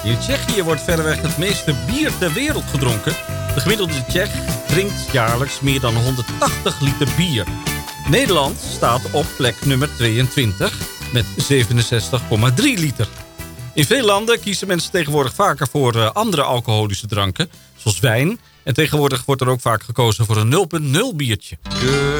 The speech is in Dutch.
In Tsjechië wordt verreweg het meeste bier ter wereld gedronken. De gemiddelde Tsjech drinkt jaarlijks meer dan 180 liter bier. Nederland staat op plek nummer 22 met 67,3 liter. In veel landen kiezen mensen tegenwoordig vaker voor andere alcoholische dranken, zoals wijn. En tegenwoordig wordt er ook vaak gekozen voor een 0,0 biertje.